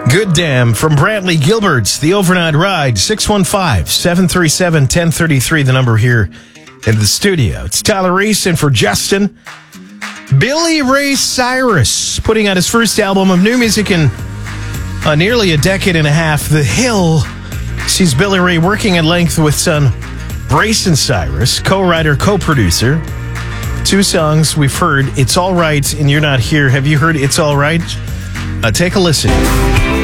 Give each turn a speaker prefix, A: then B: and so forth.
A: Good Damn from Brantley Gilbert's The Overnight Ride. 615-737-1033, the number here in the studio. It's Tyler Reese in for Justin. Billy Ray Cyrus putting out his first album of new music in nearly a decade and a half. The Hill sees Billy Ray working at length with son Brayson Cyrus, co-writer, co-producer. Two songs we've heard, It's All Right and You're Not Here. Have you heard It's All Right? Take a listen.